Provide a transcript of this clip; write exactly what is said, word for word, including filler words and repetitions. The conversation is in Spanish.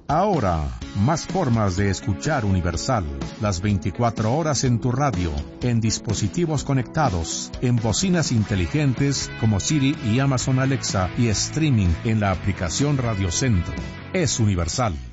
Ahora, más formas de escuchar Universal. Las veinticuatro horas en tu radio, en dispositivos conectados, en bocinas inteligentes como Siri y Amazon Alexa y streaming en la aplicación Radio Centro. Es Universal.